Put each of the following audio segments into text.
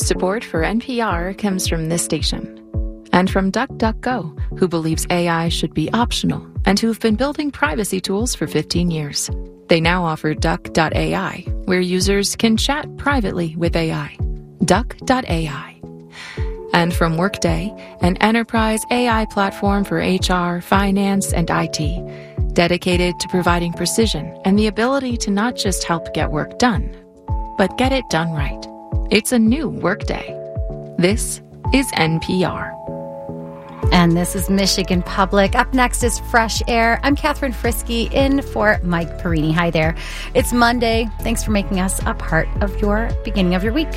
Support for NPR comes from this station and from DuckDuckGo, who believes AI should be optional and who've been building privacy tools for 15 years. They now offer Duck.ai, where users can chat privately with AI. Duck.ai. And from Workday, an enterprise AI platform for HR, finance, and IT, dedicated to providing precision and the ability to not just help get work done, but get it done right. It's a new Workday. This is NPR. And this is Michigan Public. Up next is Fresh Air. I'm Catherine Frisky in for Mike Perini. Hi there. It's Monday. Thanks for making us a part of your beginning of your week.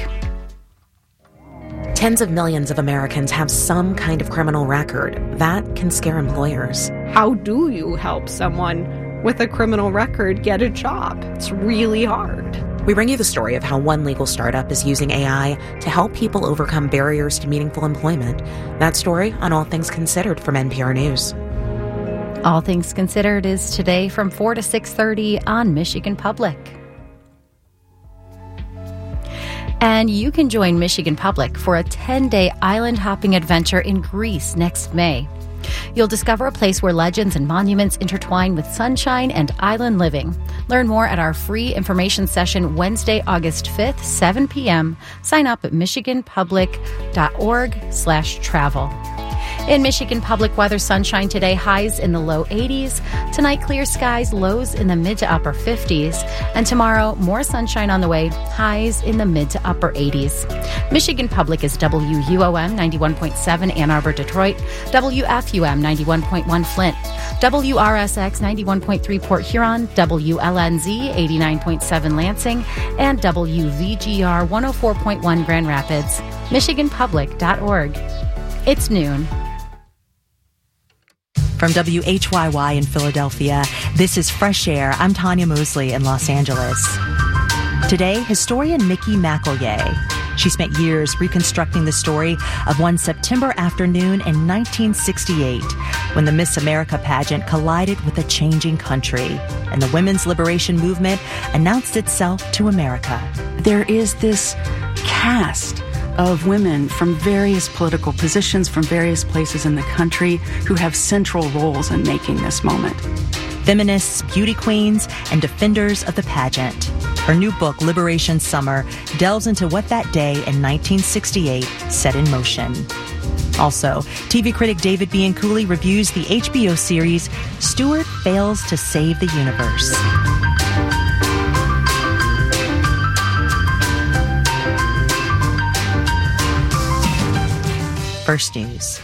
Tens of millions of Americans have some kind of criminal record. That can scare employers. How do you help someone with a criminal record get a job? It's really hard. We bring you the story of how one legal startup is using AI to help people overcome barriers to meaningful employment. That story on All Things Considered from NPR News. All Things Considered is today from 4 to 6:30 on Michigan Public. And you can join Michigan Public for a 10-day island hopping adventure in Greece next May. You'll discover a place where legends and monuments intertwine with sunshine and island living. Learn more at our free information session Wednesday, August 5th, 7 p.m. Sign up at michiganpublic.org/travel. In Michigan Public weather, sunshine today, highs in the low 80s. Tonight, clear skies, lows in the mid to upper 50s. And tomorrow, more sunshine on the way, highs in the mid to upper 80s. Michigan Public is WUOM 91.7 Ann Arbor, Detroit, WFUM 91.1 Flint, WRSX 91.3 Port Huron, WLNZ 89.7 Lansing, and WVGR 104.1 Grand Rapids. MichiganPublic.org. It's noon. From WHYY in Philadelphia, this is Fresh Air. I'm Tanya Mosley in Los Angeles. Today, historian Nikki McElyae. She spent years reconstructing the story of one September afternoon in 1968 when the Miss America pageant collided with a changing country and the women's liberation movement announced itself to America. There is this cast of women from various political positions, from various places in the country, who have central roles in making this moment. Feminists, beauty queens, and defenders of the pageant. Her new book, Liberation Summer, delves into what that day in 1968 set in motion. Also, TV critic David Bianculli reviews the HBO series Stewart Fails to Save the Universe. First News.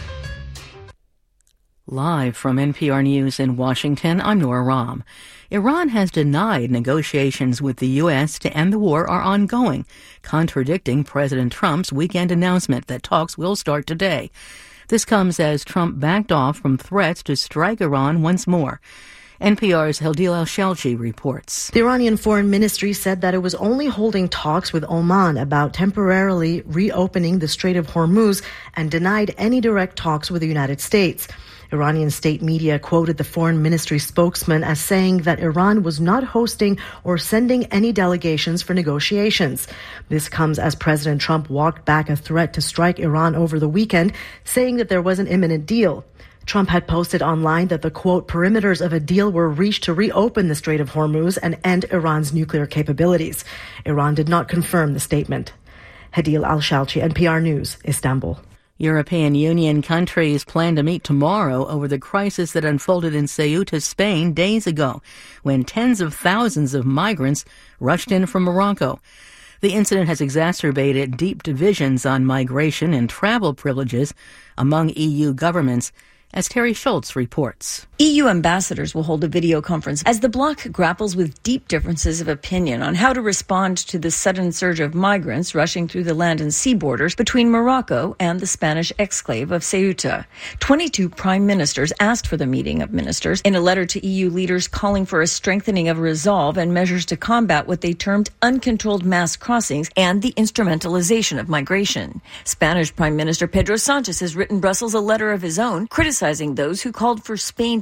Live from NPR News in Washington, I'm Nora Rahm. Iran has denied negotiations with the U.S. to end the war are ongoing, contradicting President Trump's weekend announcement that talks will start today. This comes as Trump backed off from threats to strike Iran once more. NPR's Hadeel Al-Shalchi reports. The Iranian Foreign Ministry said that it was only holding talks with Oman about temporarily reopening the Strait of Hormuz and denied any direct talks with the United States. Iranian state media quoted the foreign ministry spokesman as saying that Iran was not hosting or sending any delegations for negotiations. This comes as President Trump walked back a threat to strike Iran over the weekend, saying that there was an imminent deal. Trump had posted online that the, quote, perimeters of a deal were reached to reopen the Strait of Hormuz and end Iran's nuclear capabilities. Iran did not confirm the statement. Hadeel Al-Shalchi, NPR News, Istanbul. European Union countries plan to meet tomorrow over the crisis that unfolded in Ceuta, Spain, days ago, when tens of thousands of migrants rushed in from Morocco. The incident has exacerbated deep divisions on migration and travel privileges among EU governments, as Terry Schultz reports. EU ambassadors will hold a video conference as the bloc grapples with deep differences of opinion on how to respond to the sudden surge of migrants rushing through the land and sea borders between Morocco and the Spanish exclave of Ceuta. 22 prime ministers asked for the meeting of ministers in a letter to EU leaders calling for a strengthening of resolve and measures to combat what they termed uncontrolled mass crossings and the instrumentalization of migration. Spanish Prime Minister Pedro Sanchez has written Brussels a letter of his own criticizing those who called for Spain to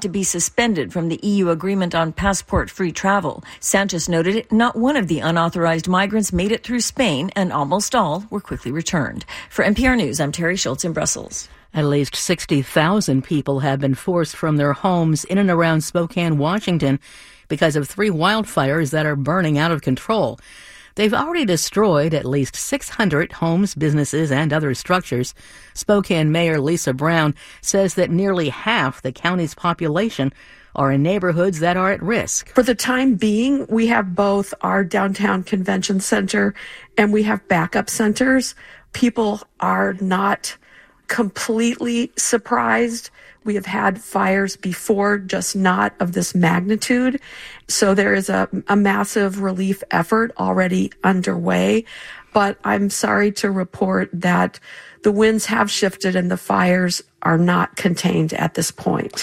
to be suspended from the EU agreement on passport-free travel. Sanchez noted not one of the unauthorized migrants made it through Spain, and almost all were quickly returned. For NPR News, I'm Terry Schultz in Brussels. At least 60,000 people have been forced from their homes in and around Spokane, Washington, because of 3 wildfires that are burning out of control. They've already destroyed at least 600 homes, businesses, and other structures. Spokane Mayor Lisa Brown says that nearly half the county's population are in neighborhoods that are at risk. For the time being, we have both our downtown convention center and we have backup centers. People are not completely surprised. We have had fires before, just not of this magnitude. So there is a massive relief effort already underway. But I'm sorry to report that the winds have shifted and the fires are not contained at this point.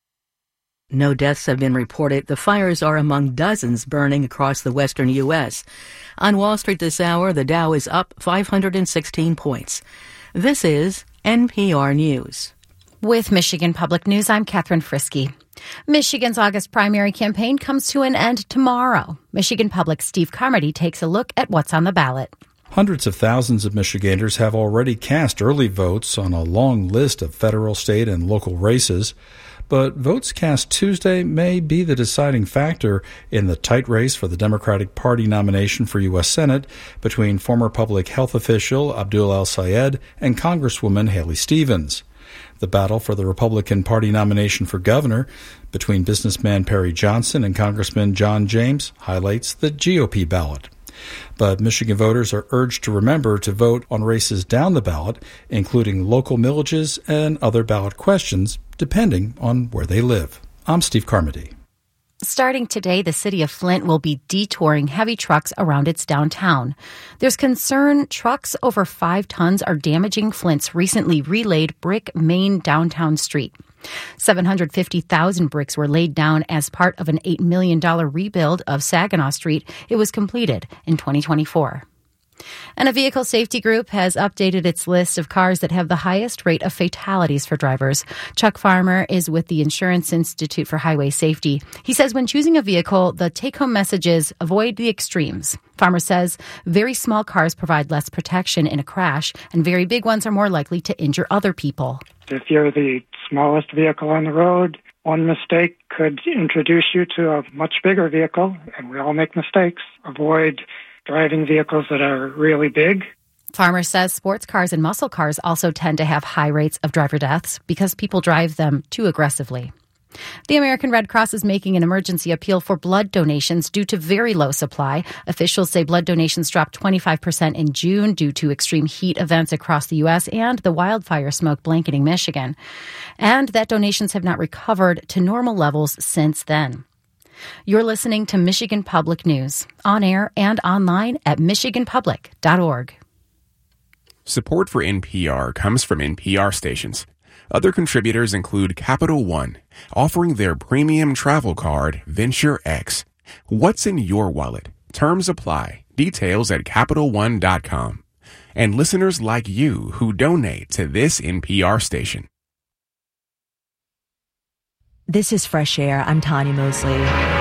No deaths have been reported. The fires are among dozens burning across the western U.S. On Wall Street this hour, the Dow is up 516 points. This is NPR News. With Michigan Public News, I'm Catherine Frisky. Michigan's August primary campaign comes to an end tomorrow. Michigan Public's Steve Carmody takes a look at what's on the ballot. Hundreds of thousands of Michiganders have already cast early votes on a long list of federal, state, and local races. But votes cast Tuesday may be the deciding factor in the tight race for the Democratic Party nomination for U.S. Senate between former public health official Abdul El-Sayed and Congresswoman Haley Stevens. The battle for the Republican Party nomination for governor between businessman Perry Johnson and Congressman John James highlights the GOP ballot. But Michigan voters are urged to remember to vote on races down the ballot, including local millages and other ballot questions, depending on where they live. I'm Steve Carmody. Starting today, the city of Flint will be detouring heavy trucks around its downtown. There's concern trucks over 5 tons are damaging Flint's recently relaid brick main downtown street. 750,000 bricks were laid down as part of an $8 million rebuild of Saginaw Street. It was completed in 2024. And a vehicle safety group has updated its list of cars that have the highest rate of fatalities for drivers. Chuck Farmer is with the Insurance Institute for Highway Safety. He says when choosing a vehicle, the take-home message is avoid the extremes. Farmer says very small cars provide less protection in a crash, and very big ones are more likely to injure other people. If you're the smallest vehicle on the road, one mistake could introduce you to a much bigger vehicle, and we all make mistakes. Avoid driving vehicles that are really big. Farmer says sports cars and muscle cars also tend to have high rates of driver deaths because people drive them too aggressively. The American Red Cross is making an emergency appeal for blood donations due to very low supply. Officials say blood donations dropped 25% in June due to extreme heat events across the U.S. and the wildfire smoke blanketing Michigan, and that donations have not recovered to normal levels since then. You're listening to Michigan Public News, on air and online at michiganpublic.org. Support for NPR comes from NPR stations. Other contributors include Capital One, offering their premium travel card, Venture X. What's in your wallet? Terms apply. Details at CapitalOne.com. And listeners like you who donate to this NPR station. This is Fresh Air. I'm Tanya Mosley.